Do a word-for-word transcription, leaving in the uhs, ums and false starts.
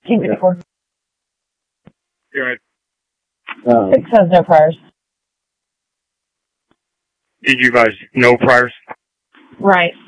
Team fifty-four. You're right. Um, Six has no priors. Did you guys know priors? Right.